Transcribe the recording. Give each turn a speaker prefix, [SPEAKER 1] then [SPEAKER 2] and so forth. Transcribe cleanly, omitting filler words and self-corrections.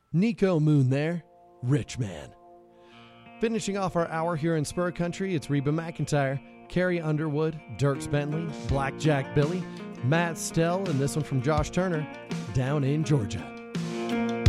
[SPEAKER 1] Nico Moon there, Rich Man. Finishing off our hour here in Spur Country, it's Reba McEntire, Carrie Underwood, Dierks Bentley, Blackjack Billy, Matt Stell, and this one from Josh Turner, Down in Georgia.